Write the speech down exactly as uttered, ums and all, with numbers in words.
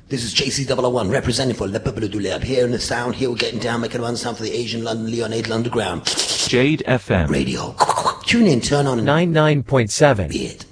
This is J C double oh one representing for Le Peuple du Lab. Here in the sound, here we're getting down, making one sound for the Asian London Leonade Underground. Jade F M. Radio. Tune in, turn on. ninety-nine point seven. Be it.